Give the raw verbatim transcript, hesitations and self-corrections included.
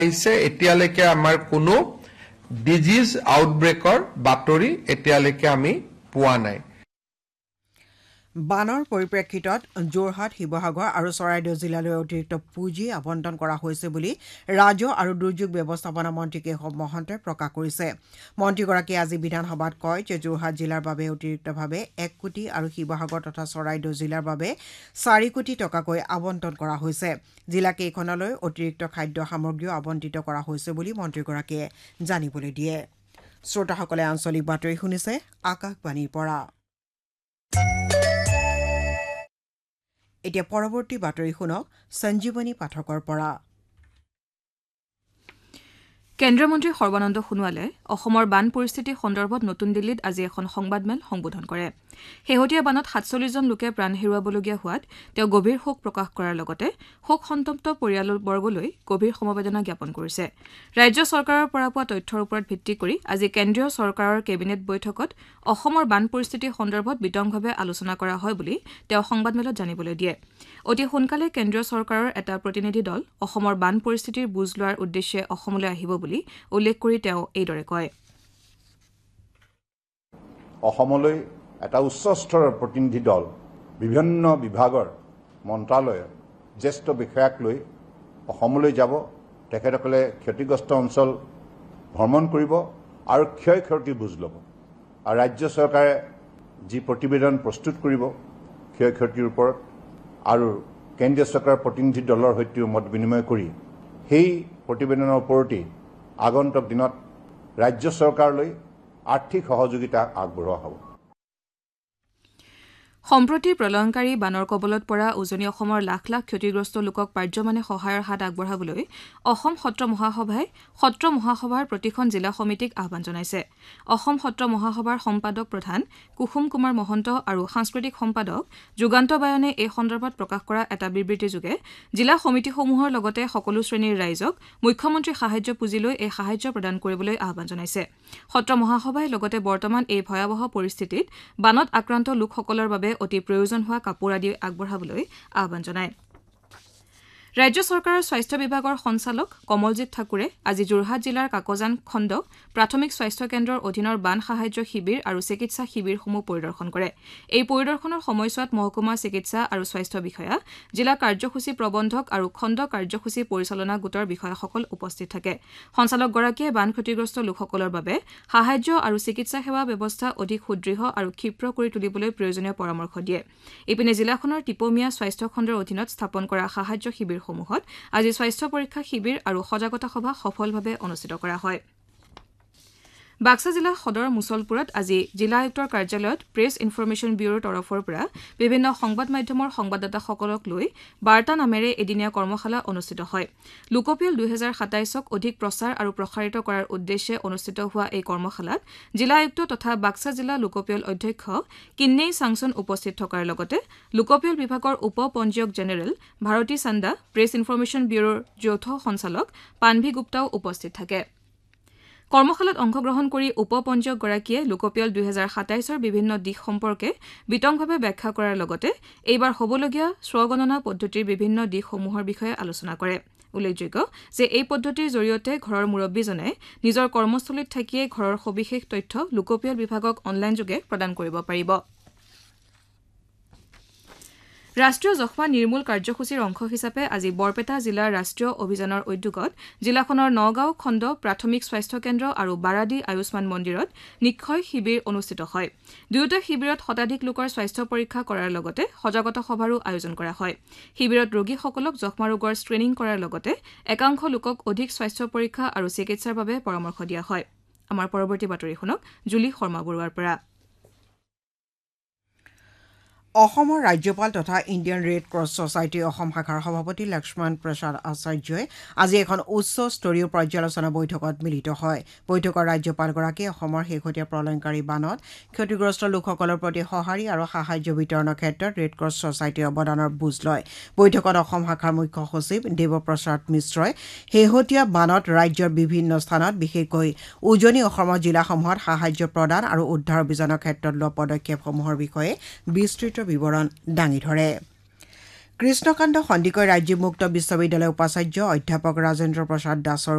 আহিছে এতিয়ালৈকে আমাৰ কোনো ডিজিজ আউটব্ৰেকৰ বাতৰি এতিয়ালৈকে আমি পোৱা নাই। বানৰ পৰিপ্ৰেক্ষিতত যোৰহাট, শিৱসাগৰ আৰু চৰাইদেউ জিলালৈ অতিৰিক্ত পুঁজি আবণ্টন কৰা হৈছে বুলি ৰাজহ আৰু দুৰ্যোগ ব্যৱস্থাপনা মন্ত্ৰী কেশৱ মহন্তই প্ৰকাশ কৰিছে। মন্ত্ৰীগৰাকীয়ে আজি বিধানসভাত কয় যে যোৰহাট জিলাৰ বাবে অতিৰিক্তভাৱে এক কোটি আৰু শিৱসাগৰ তথা চৰাইদেউ জিলাৰ বাবে চাৰি কোটি টকাকৈ আবণ্টন কৰা হৈছে। জিলাকেইখনলৈ অতিৰিক্ত খাদ্য সামগ্ৰীও আবণ্টিত কৰা হৈছে বুলি মন্ত্ৰীগৰাকীয়ে জানিবলৈ দিয়ে। শ্ৰোতাসকলে আঞ্চলিক বাতৰি শুনিছে আকাশবাণীৰ পৰা। এতিয়া পৰৱৰ্তী বাতৰি শুনক সঞ্জীৱনী পাঠকৰ পৰা। কেন্দ্ৰীয় মন্ত্ৰী সৰ্বানন্দ সোণোৱালে অসমৰ বান পৰিস্থিতি সন্দৰ্ভত নতুন দিল্লীত আজি এখন সংবাদমেল সম্বোধন কৰে। শেহতীয়া বানত সাতচল্লিছ জন লোকে প্ৰাণ হেৰুৱাবলগীয়া হোৱাত তেওঁ গভীৰ শোক প্ৰকাশ কৰাৰ লগতে শোক সন্তপ্ত পৰিয়ালবৰ্গলৈ গভীৰ সমবেদনা জ্ঞাপন কৰিছে। ৰাজ্য চৰকাৰৰ পৰা পোৱা তথ্যৰ ওপৰত ভিত্তি কৰি আজি কেন্দ্ৰীয় চৰকাৰৰ কেবিনেট বৈঠকত অসমৰ বান পৰিস্থিতি সন্দৰ্ভত বিতংভাৱে আলোচনা কৰা হয় বুলি তেওঁ সংবাদমেলত জানিবলৈ দিয়ে। অতি সোনকালে কেন্দ্ৰীয় চৰকাৰৰ এটা প্ৰতিনিধি দল অসমৰ বান পৰিস্থিতিৰ বুজ লোৱাৰ উদ্দেশ্যে অসমলৈ আহিব বুলি উল্লেখ কৰি তেওঁ এইদৰে কয়। অসমলৈ এটা উচ্চ স্তৰৰ প্ৰতিনিধি দল বিভিন্ন বিভাগৰ মন্ত্ৰালয়ৰ জ্যেষ্ঠ বিষয়াক লৈ অসমলৈ যাব। তেখেতসকলে ক্ষতিগ্ৰস্ত অঞ্চল ভ্ৰমণ কৰিব আৰু ক্ষয় ক্ষতিৰ বুজ ল'ব আৰু ৰাজ্য চৰকাৰে যি প্ৰতিবেদন প্ৰস্তুত কৰিব ক্ষয় ক্ষতিৰ ওপৰত আৰু কেন্দ্ৰীয় চৰকাৰৰ প্ৰতিনিধি দলৰ সৈতেও মত বিনিময় কৰি সেই প্ৰতিবেদনৰ ওপৰতেই আগন্তুক দিনত ৰাজ্য চৰকাৰলৈ আৰ্থিক সহযোগিতা আগবঢ়োৱা হ'ব। সম্প্ৰতি প্ৰলয়ংকাৰী বানৰ কবলত পৰা উজনি অসমৰ লাখ লাখ ক্ষতিগ্ৰস্ত লোকক পাৰ্যমানে সহায়ৰ হাত আগবঢ়াবলৈ অসম সত্ৰ মহাসভাই সত্ৰ মহাসভাৰ প্ৰতিখন জিলা সমিতিক আহ্বান জনাইছে। অসম সত্ৰ মহাসভাৰ সম্পাদক প্ৰধান কুসুম কুমাৰ মহন্ত আৰু সাংস্কৃতিক সম্পাদক যুগান্ত বায়নে এই সন্দৰ্ভত প্ৰকাশ কৰা এটা বিবৃতিযোগে জিলা সমিতিসমূহৰ লগতে সকলো শ্ৰেণীৰ ৰাইজক মুখ্যমন্ত্ৰী সাহায্য পুঁজিলৈ এই সাহায্য প্ৰদান কৰিবলৈ আহ্বান জনাইছে। সত্ৰ মহাসভাই লগতে বৰ্তমান এই ভয়াৱহ পৰিস্থিতিত বানত আক্ৰান্ত লোকসকলৰ বাবে অতি প্ৰয়োজন হোৱা কাপোৰ আদি আগবঢ়াবলৈ আহ্বান জনায়। ৰাজ্য চৰকাৰৰ স্বাস্থ্য বিভাগৰ সঞ্চালক কমলজিৎ ঠাকুৰে আজি যোৰহাট জিলাৰ কাকজান খণ্ড প্ৰাথমিক স্বাস্থ্য কেন্দ্ৰৰ অধীনৰ বান সাহায্য শিবিৰ আৰু চিকিৎসা শিবিৰসমূহ পৰিদৰ্শন কৰে। এই পৰিদৰ্শনৰ সময়ছোৱাত মহকুমা চিকিৎসা আৰু স্বাস্থ্য বিষয়া, জিলা কাৰ্যসূচী প্ৰবন্ধক আৰু খণ্ড কাৰ্যসূচী পৰিচালনা গোটৰ বিষয়াসকল উপস্থিত থাকে। সঞ্চালকগৰাকীয়ে বান ক্ষতিগ্ৰস্ত লোকসকলৰ বাবে সাহায্য আৰু চিকিৎসা সেৱা ব্যৱস্থা অধিক সুদৃঢ় আৰু ক্ষীপ্ৰ কৰি তুলিবলৈ প্ৰয়োজনীয় পৰামৰ্শ দিয়ে। ইপিনে জিলাখনৰ টিপমীয়া স্বাস্থ্য খণ্ডৰ অধীনত স্থাপন কৰা সাহায্য শিবিৰ সমূহত আজি স্বাস্থ্য পৰীক্ষা শিবিৰ আৰু সজাগতা সভা সফলভাৱে অনুষ্ঠিত কৰা হয়। বাক্সা জিলা সদৰ মুছলপুৰত আজি জিলা আয়ুক্তৰ কাৰ্যালয়ত প্ৰেছ ইনফৰমেশ্যন ব্যুৰোৰ তৰফৰ পৰা বিভিন্ন সংবাদ মাধ্যমৰ সংবাদদাতাসকলক লৈ বাৰ্তা নামেৰে এদিনীয়া কৰ্মশালা অনুষ্ঠিত হয়। লোকপিয়ল দুহেজাৰ সাতাইছক অধিক প্ৰচাৰ আৰু প্ৰসাৰিত কৰাৰ উদ্দেশ্যে অনুষ্ঠিত হোৱা এই কৰ্মশালাত জিলা আয়ুক্ত তথা বাক্সা জিলা লোকপিয়ল অধ্যক্ষ কিন্নেই চাংচন উপস্থিত থকাৰ লগতে লোকপিয়ল বিভাগৰ উপ পঞ্জীয়ক জেনেৰেল ভাৰতী চান্দা, প্ৰেছ ইনফৰমেশ্যন ব্যুৰোৰ যৌথ সঞ্চালক পানভি গুপ্তাও উপস্থিত থাকে। কৰ্মশালাত অংশগ্ৰহণ কৰি উপ পঞ্জীয়কগৰাকীয়ে লোকপিয়ল দুহেজাৰ সাতাইছৰ বিভিন্ন দিশ সম্পৰ্কে বিতংভাৱে ব্যাখ্যা কৰাৰ লগতে এইবাৰ হ'বলগীয়া স্বগণনা পদ্ধতিৰ বিভিন্ন দিশসমূহৰ বিষয়ে আলোচনা কৰে। উল্লেখযোগ্য যে এই পদ্ধতিৰ জৰিয়তে ঘৰৰ মুৰব্বীজনে নিজৰ কৰ্মস্থলীত থাকিয়েই ঘৰৰ সবিশেষ তথ্য লোকপিয়ল বিভাগক অনলাইনযোগে প্ৰদান কৰিব পাৰিব। ৰাষ্ট্ৰীয় যক্ষ্মা নিৰ্মূল কাৰ্যসূচীৰ অংশ হিচাপে আজি বৰপেটা জিলাৰ ৰাষ্ট্ৰীয় অভিযানৰ উদ্যোগত জিলাখনৰ নগাঁও খণ্ড প্ৰাথমিক স্বাস্থ্য কেন্দ্ৰ আৰু বাৰাদি আয়ুষ্মান মন্দিৰত নিক্ষয় শিবিৰ অনুষ্ঠিত হয়। দুয়োটা শিবিৰত শতাধিক লোকৰ স্বাস্থ্য পৰীক্ষা কৰাৰ লগতে সজাগতা সভাৰো আয়োজন কৰা হয়। শিবিৰত ৰোগীসকলক যক্ষ্মা ৰোগৰ স্ক্ৰিনিং কৰাৰ লগতে একাংশ লোকক অধিক স্বাস্থ্য পৰীক্ষা আৰু চিকিৎসাৰ বাবে পৰামৰ্শ দিয়া হয়। আমাৰ পৰৱৰ্তী বাতৰি শুনক জুলি শৰ্মা বৰুৱাৰ পৰা। অসমৰ ৰাজ্যপাল তথা ইণ্ডিয়ান ৰেড ক্ৰছ ছ'চাইটিৰ অসম শাখাৰ সভাপতি লক্ষ্মণ প্ৰসাদ আচাৰ্যই আজি এখন উচ্চ স্তৰীয় পৰ্যালোচনা বৈঠকত মিলিত হয়। বৈঠকত ৰাজ্যপালগৰাকীয়ে অসমৰ শেহতীয়া প্ৰলয়ংকাৰী বানত ক্ষতিগ্ৰস্ত লোকসকলৰ প্ৰতি সঁহাৰি আৰু সাহায্য বিতৰণৰ ক্ষেত্ৰত ৰেড ক্ৰছ ছ'চাইটিৰ অৱদানৰ বুজ লয়। বৈঠকত অসম শাখাৰ মুখ্য সচিব দেৱপ্ৰসাদ মিশ্ৰই শেহতীয়া বানত ৰাজ্যৰ বিভিন্ন স্থানত বিশেষকৈ উজনি অসমৰ জিলাসমূহত সাহায্য প্ৰদান আৰু উদ্ধাৰ অভিযানৰ ক্ষেত্ৰত লোৱা পদক্ষেপসমূহৰ বিষয়ে বিস্তৃত বিৱৰণ দাঙি ধৰে। কৃষ্ণকান্ত সন্দিকৈ ৰাজ্যিক মুক্ত বিশ্ববিদ্যালয়ৰ উপাচাৰ্য অধ্যাপক ৰাজেন্দ্ৰ প্ৰসাদ দাসৰ